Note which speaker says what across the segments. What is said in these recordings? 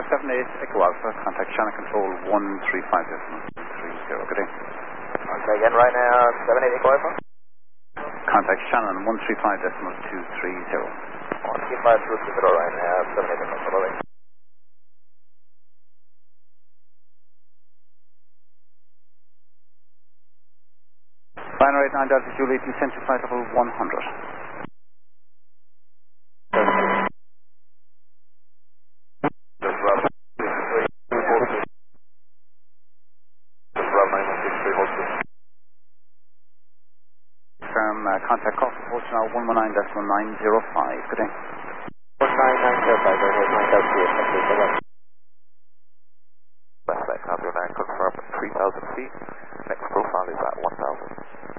Speaker 1: 78 Echo Alpha, contact channel control 135.30. Good day.
Speaker 2: Okay, again right now, 78 Echo Alpha.
Speaker 1: Contact channel 135.230.
Speaker 2: 135 through to the right now, 78 Echo Alpha. Bye-bye.
Speaker 1: Final 89 Delta Juliet, descent to flight level 100. Contact cost approach now 119.905. Good day.
Speaker 2: 19905, go ahead, 9,000.
Speaker 3: Westback, copy 9, confirm 3,000 feet. Next profile is at 1,000.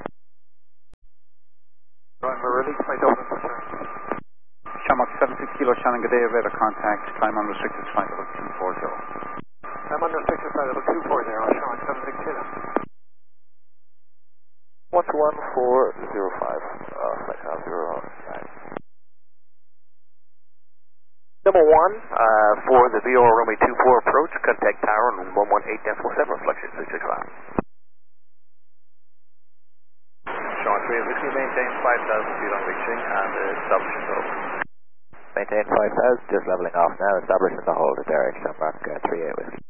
Speaker 2: Driver release, my Dublin return.
Speaker 1: Shamrock 76 Kilo Shannon, good day, radar contact, climb unrestricted flight level 240.
Speaker 2: I'm unrestricted flight level 240, Shamrock 76 Kilo.
Speaker 3: 11405, flight now 09. Number 1, for the VO Romeo 24 approach, contact tower on 118.7, reflection 665.
Speaker 2: Sean 3, if you maintain 5,000 feet on reaching and establishing the hold.
Speaker 3: Maintain 5,000, just leveling off now, establishing the hold at there, Shamrock 38 Whiskey.